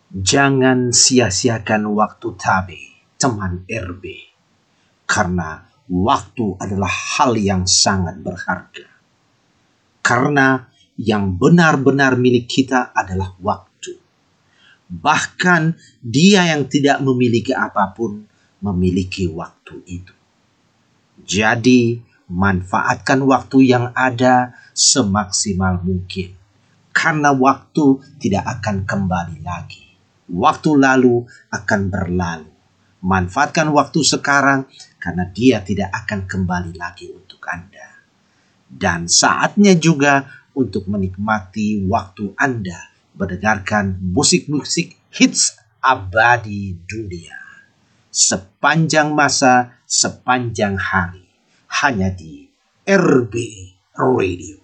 Jangan sia-siakan waktu tabe, teman RB. Karena waktu adalah hal yang sangat berharga. Karena yang benar-benar milik kita adalah waktu. Bahkan dia yang tidak memiliki apapun memiliki waktu itu. Jadi, manfaatkan waktu yang ada semaksimal mungkin. Karena waktu tidak akan kembali lagi. Waktu lalu akan berlalu. Manfaatkan waktu sekarang karena dia tidak akan kembali lagi untuk Anda. Dan saatnya juga untuk menikmati waktu Anda mendengarkan musik-musik hits abadi dunia. Sepanjang masa, sepanjang hari. Hanya di RB Radio.